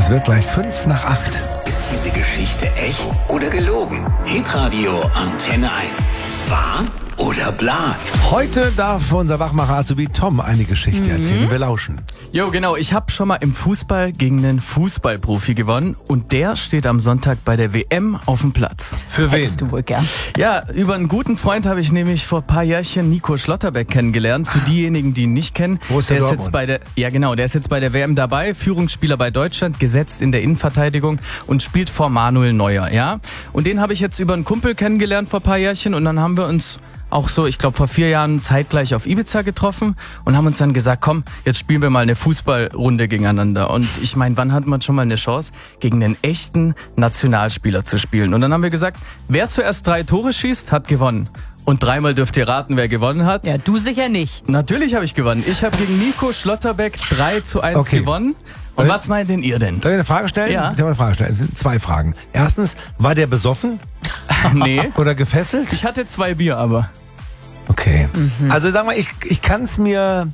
Es wird gleich 7:55. Ist diese Geschichte echt oder gelogen? Hitradio Antenne 1. Wahr oder bla? Heute darf unser Wachmacher Azubi Tom eine Geschichte erzählen. Wir lauschen. Jo, genau. Ich habe schon mal im Fußball gegen einen Fußballprofi gewonnen und der steht am Sonntag bei der WM auf dem Platz. Für wen? Hättest du wohl gern. Ja, über einen guten Freund habe ich nämlich vor ein paar Jährchen Nico Schlotterbeck kennengelernt. Für diejenigen, die ihn nicht kennen, Borussia der ist Dortmund. der ist jetzt bei der WM dabei, Führungsspieler bei Deutschland, gesetzt in der Innenverteidigung und spielt vor Manuel Neuer, ja? Und den habe ich jetzt über einen Kumpel kennengelernt vor ein paar Jährchen und dann haben wir uns auch so, ich glaube vor 4 Jahren zeitgleich auf Ibiza getroffen und haben uns dann gesagt, komm, jetzt spielen wir mal eine Fußballrunde gegeneinander. Und ich meine, wann hat man schon mal eine Chance, gegen einen echten Nationalspieler zu spielen? Und dann haben wir gesagt, wer zuerst 3 Tore schießt, hat gewonnen. Und 3-mal dürft ihr raten, wer gewonnen hat. Ja, du sicher nicht. Natürlich habe ich gewonnen. Ich habe gegen Nico Schlotterbeck 3:1 Okay. gewonnen. Und was meint denn ihr denn? Darf ich eine Frage stellen? Ja. Ich habe eine Frage stellen. Es sind 2 Fragen. Erstens, war der besoffen Nee. oder gefesselt? Ich hatte 2 Bier, aber. Okay. Also sag mal, ich kann es mir...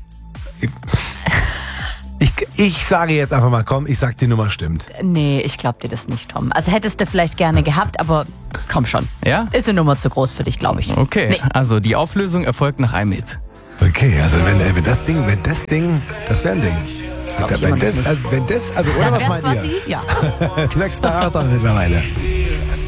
Ich sage jetzt einfach mal, komm, ich sag, die Nummer stimmt. Nee, ich glaub dir das nicht, Tom. Also hättest du vielleicht gerne gehabt, aber komm schon. Ja? Ist eine Nummer zu groß für dich, glaube ich. Okay, Nee. also die Auflösung erfolgt nach einem Hit. Okay, also wenn das Ding, das wäre ein Ding. glaub ich immer noch nicht. Wenn das, also oder Dann was wär's meint ihr? quasi, ja. 6:08 mittlerweile.